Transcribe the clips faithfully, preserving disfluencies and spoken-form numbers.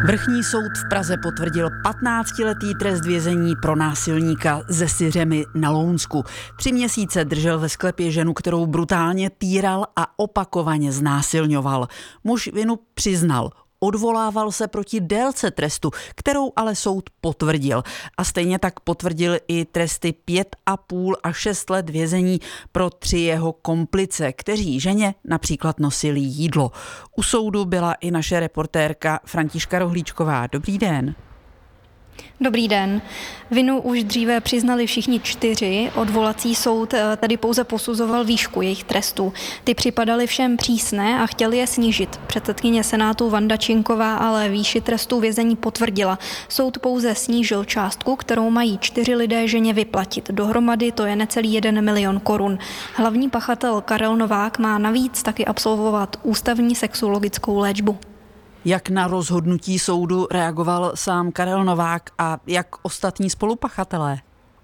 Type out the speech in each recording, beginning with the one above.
Vrchní soud v Praze potvrdil patnáctiletý trest vězení pro násilníka ze Syřemy na Lounsku. Tři měsíce držel ve sklepě ženu, kterou brutálně týral a opakovaně znásilňoval. Muž vinu přiznal. Odvolával se proti délce trestu, kterou ale soud potvrdil. A stejně tak potvrdil i tresty pět a půl a šest let vězení pro tři jeho komplice, kteří ženě například nosili jídlo. U soudu byla i naše reportérka Františka Rohlíčková. Dobrý den. Dobrý den. Vinu už dříve přiznali všichni čtyři. Odvolací soud tedy pouze posuzoval výšku jejich trestů. Ty připadaly všem přísné a chtěli je snížit. Předsedkyně Senátu Vanda Činková ale výši trestů vězení potvrdila. Soud pouze snížil částku, kterou mají čtyři lidé ženě vyplatit. Dohromady to je necelý jeden milion korun. Hlavní pachatel Karel Novák má navíc taky absolvovat ústavní sexuologickou léčbu. Jak na rozhodnutí soudu reagoval sám Karel Novák a jak ostatní spolupachatelé?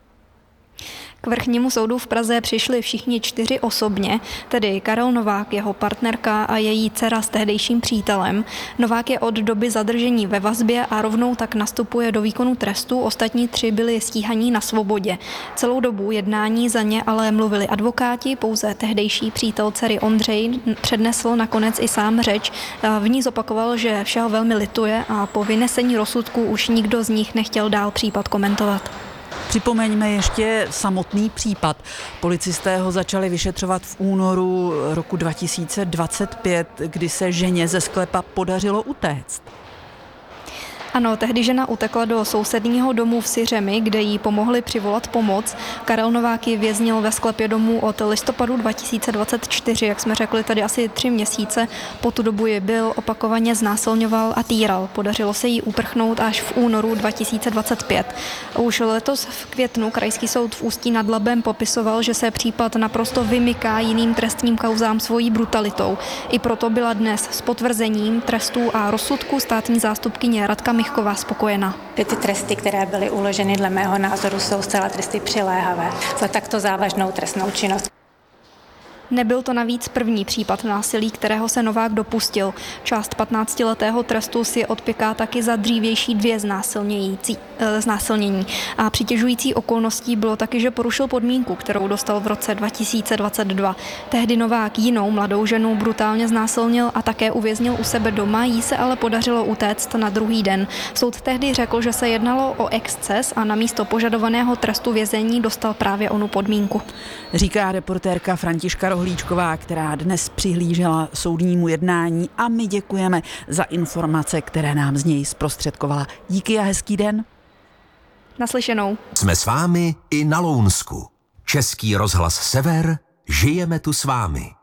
K vrchnímu soudu v Praze přišli všichni čtyři osobně, tedy Karel Novák, jeho partnerka a její dcera s tehdejším přítelem. Novák je od doby zadržení ve vazbě a rovnou tak nastupuje do výkonu trestu, ostatní tři byli stíhaní na svobodě. Celou dobu jednání za ně ale mluvili advokáti, pouze tehdejší přítel dcery Ondřej přednesl nakonec i sám řeč. V ní zopakoval, že všeho velmi lituje a po vynesení rozsudku už nikdo z nich nechtěl dál případ komentovat. Připomeňme ještě samotný případ. Policisté ho začali vyšetřovat v únoru roku dva tisíce dvacet pět, kdy se ženě ze sklepa podařilo utéct. Ano, tehdy žena utekla do sousedního domu v Syřemi, kde jí pomohli přivolat pomoc. Karel Novák ji věznil ve sklepě domu od listopadu dva tisíce dvacet čtyři, jak jsme řekli, tady asi tři měsíce. Po tu dobu ji byl opakovaně znásilňoval a týral. Podařilo se jí uprchnout až v únoru dva tisíce dvacet pět. Už letos v květnu Krajský soud v Ústí nad Labem popisoval, že se případ naprosto vymyká jiným trestním kauzám svojí brutalitou. I proto byla dnes s potvrzením trestů a rozsudku státní zástupkyně Radka Michková spokojená. Ty tresty, které byly uloženy dle mého názoru, jsou zcela tresty přiléhavé za takto závažnou trestnou činnost. Nebyl to navíc první případ násilí, kterého se Novák dopustil. Část patnáctiletého trestu si odpěká taky za dřívější dvě znásilnění. A přitěžující okolností bylo taky, že porušil podmínku, kterou dostal v roce dva tisíce dvacet dva. Tehdy Novák jinou mladou ženu brutálně znásilnil a také uvěznil u sebe doma, jí se ale podařilo utéct na druhý den. Soud tehdy řekl, že se jednalo o exces a namísto požadovaného trestu vězení dostal právě onu podmínku. Říká reportérka Františka Rohlíčková, která dnes přihlížela soudnímu jednání, a my děkujeme za informace, které nám z něj zprostředkovala. Díky a hezký den. Naslyšenou. Jsme s vámi i na Lounsku. Český rozhlas Sever, žijeme tu s vámi.